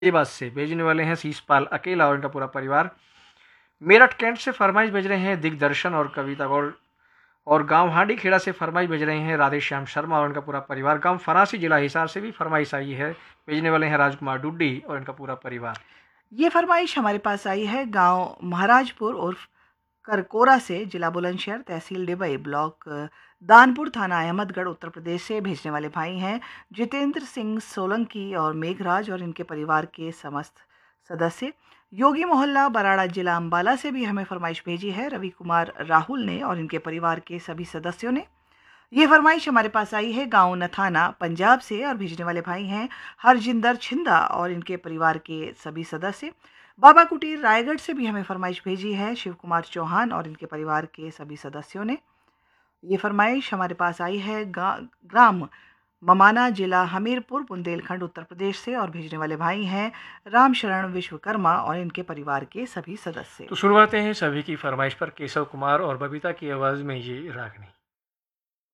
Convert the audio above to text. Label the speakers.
Speaker 1: देवास से भेजने वाले हैं शीशपाल अकेला और इनका पूरा परिवार। मेरठ कैंट से फरमाइश भेज रहे हैं दिग्दर्शन और कविता गौड़। और गांव हांडी खेड़ा से फरमाइश भेज रहे हैं राधेश्याम शर्मा और इनका पूरा परिवार। गांव फरासी जिला हिसार से भी फरमाइश आई है, भेजने वाले हैं राजकुमार डुड्डी और इनका पूरा परिवार।
Speaker 2: ये फरमाइश हमारे पास आई है गांव महाराजपुर उर्फ करकोरा से, जिला बुलंदशहर, तहसील डिबई, ब्लॉक दानपुर, थाना अहमदगढ़, उत्तर प्रदेश से। भेजने वाले भाई हैं जितेंद्र सिंह सोलंकी और मेघराज और इनके परिवार के समस्त सदस्य। योगी मोहल्ला बराड़ा, जिला अंबाला से भी हमें फरमाइश भेजी है रवि कुमार राहुल ने और इनके परिवार के सभी सदस्यों ने। ये फरमाइश हमारे पास आई है गांव नथाना, पंजाब से और भेजने वाले भाई हैं हरजिंदर छिंदा और इनके परिवार के सभी सदस्य। बाबा कुटीर रायगढ़ से भी हमें फरमाइश भेजी है शिव कुमार चौहान और इनके परिवार के सभी सदस्यों ने। ये फरमाइश हमारे पास आई है ग्राम ममाना, जिला हमीरपुर, बुंदेलखंड, उत्तर प्रदेश से और भेजने वाले भाई हैं रामशरण विश्वकर्मा और इनके परिवार के सभी सदस्य।
Speaker 1: तो शुरुआत हैं सभी की फरमाइश पर केशव कुमार और बबीता की आवाज़ में ये रागनी।